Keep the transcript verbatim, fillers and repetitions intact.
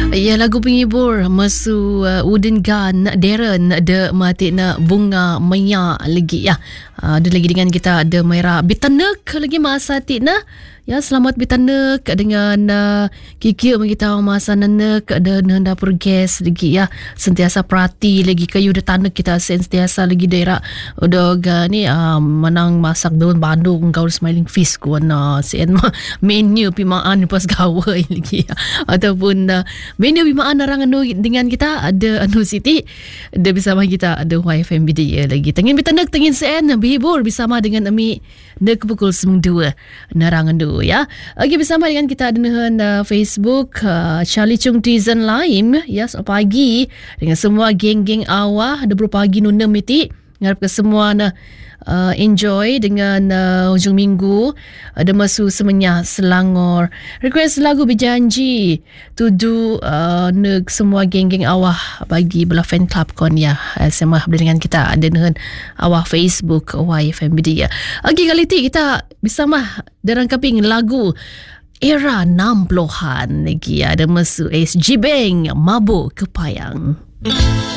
Ya, lagu penghibur masu uh, Wooden Gun Darren de mati na bunga maya lagi ya. Uh, ada lagi dengan kita ada Maira Bitanek lagi masa tina. Ya, selamat bitanek dengan uh, Kiki kita masa nanek ada nanda progres lagi ya. Sentiasa perhati lagi kayu de tanek kita sentiasa lagi daerah udah ni uh, menang masak daun Bandung gaul smiling fish ko na sen menu pimaan pas gawe lagi ya. Ataupun uh, menu pimaan orang anu dengan kita ada anu Siti ada bersama kita ada Y F M B D ya lagi. Tengin bitanek tengin sen berhibur bersama dengan Ami nek pukul sembilan dua narang anu ya. Okey, bersama dengan kita ada dengan uh, Facebook uh, Charlie Chung Tizen Laim ya, selamat pagi dengan semua geng-geng awah ada beberapa pagi nunam iti ngarap ke semua na uh, enjoy dengan uh, hujung minggu ada masu semenyah Selangor. Request lagu berjanji tudu uh, nek semua geng-geng awah bagi belah fan club kon ya. Uh, sama dengan kita ada dengan awah Facebook Y F M B D ya. Okey, kali ini kita bersama darang kaping lagu era enam puluhan lagi ada masu S G Bang Mabuk Kepayang.